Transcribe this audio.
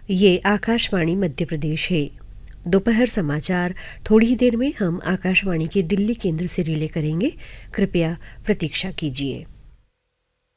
ये आकाशवाणी मध्य प्रदेश है। दोपहर समाचार थोड़ी ही देर में हम आकाशवाणी के दिल्ली केंद्र से रिले करेंगे। कृपया प्रतीक्षा कीजिए।